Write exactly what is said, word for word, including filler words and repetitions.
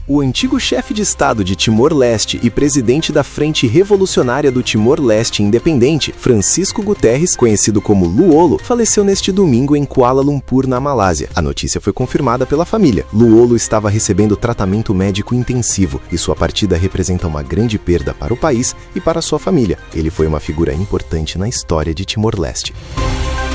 O antigo chefe de Estado de Timor-Leste e presidente da Frente Revolucionária do Timor-Leste Independente, Francisco Guterres, conhecido como Luolo, faleceu neste domingo em Kuala Lumpur, na Malásia. A notícia foi confirmada pela família. Luolo estava recebendo tratamento médico intensivo e sua partida representa uma grande perda para o país e para sua família. Ele foi uma figura importante na história de Timor-Leste.